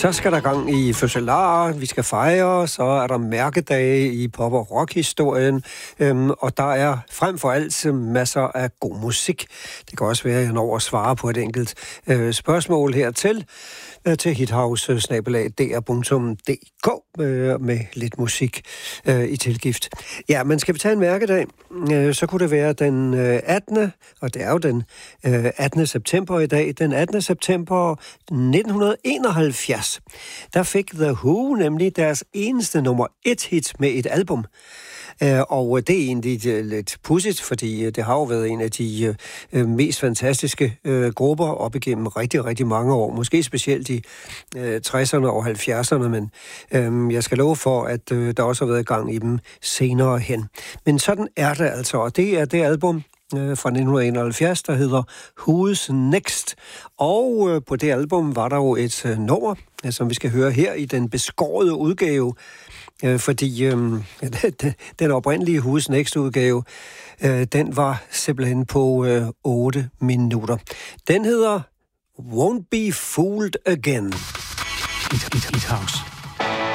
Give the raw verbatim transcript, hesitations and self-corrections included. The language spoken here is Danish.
Så skal der gang i fødselarer, vi skal fejre, så er der mærkedage i pop- og rock-historien, øhm, og der er frem for alt masser af god musik. Det kan også være, at jeg når at svare på et enkelt øh, spørgsmål hertil, øh, til hithouse snabel-a d r punktum d k øh, med lidt musik øh, i tilgift. Ja, men skal vi tage en mærkedag, øh, så kunne det være den øh, attende, og det er jo den øh, attende september i dag, den attende september nitten enoghalvfjerds. Der fik The Who nemlig deres eneste nummer et hit med et album. Og det er egentlig lidt pudsigt, fordi det har jo været en af de mest fantastiske grupper op igennem rigtig, rigtig mange år. Måske specielt i tresserne og halvfjerdserne, men jeg skal love for, at der også har været gang i dem senere hen. Men sådan er det altså, og det er det album fra nitten enoghalvfjerds, der hedder Who's Next. Og på det album var der jo et nummer, som vi skal høre her i den beskårede udgave, fordi øh, den oprindelige Who's Next-udgave, øh, den var simpelthen på øh, otte minutter. Den hedder Won't Be Fooled Again. It, it, it house.